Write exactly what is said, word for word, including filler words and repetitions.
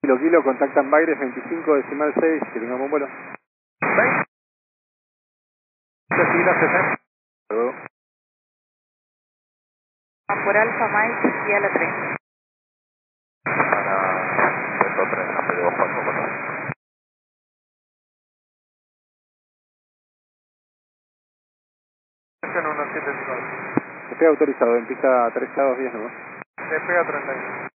Kilo Kilo, contactan Baires veinticinco decimal seis, que tengamos un vuelo. veinte, sesenta. Luego. Por Alfa Mike y a la tres. Para Beto tres, a P dos cuatro cuatro. uno siete cinco. Estoy autorizado en pista tres grados diez nomás. Despega treinta y uno.